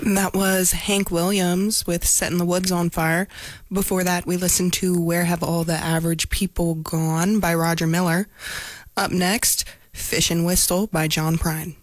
That was Hank Williams with Setting the Woods on Fire. Before that, we listened to Where Have All the Average People Gone by Roger Miller. Up next, Fish and Whistle by John Prine.